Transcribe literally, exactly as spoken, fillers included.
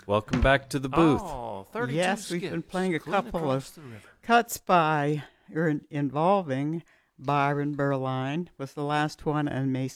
Welcome back to the booth. Oh, thirty-two Yes, we've been skips playing a going couple across of the river. cuts by or in- involving Byron Berline was the last one, and May